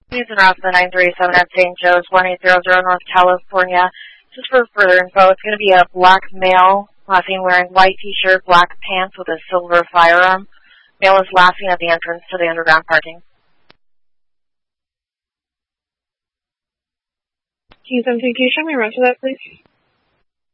Please route the 937 at St. Joe's, 1800 North California. Just for further info, it's going to be a black male, last seen wearing white t-shirt, black pants with a silver firearm. Male is last seen at the entrance to the underground parking. Q7 Communication, may I run to that, please?